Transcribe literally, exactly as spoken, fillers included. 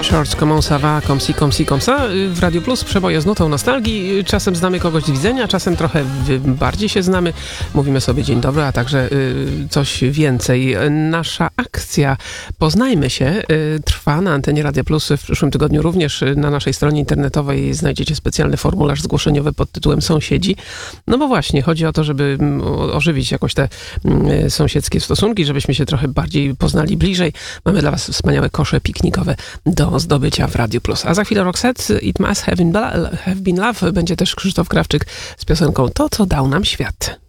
Shorts, comment ça va, comme si, comme si, comme ça. W Radiu Plus przeboje z nutą nostalgii. Czasem znamy kogoś z widzenia, czasem trochę bardziej się znamy. Mówimy sobie dzień dobry, a także y, coś więcej. Nasza akcja Poznajmy się y, trwa na antenie Radia Plus. W przyszłym tygodniu również na naszej stronie internetowej znajdziecie specjalny formularz zgłoszeniowy pod tytułem Sąsiedzi. No bo właśnie, chodzi o to, żeby ożywić jakoś te y, sąsiedzkie stosunki, żebyśmy się trochę bardziej poznali bliżej. Mamy dla was wspaniałe kosze piknikowe do zdobycia w Radiu Plus. A za chwilę Roxette, It Must Have Been, have been Love. Będzie też Krzysztof Krawczyk z piosenką To, co dał nam świat.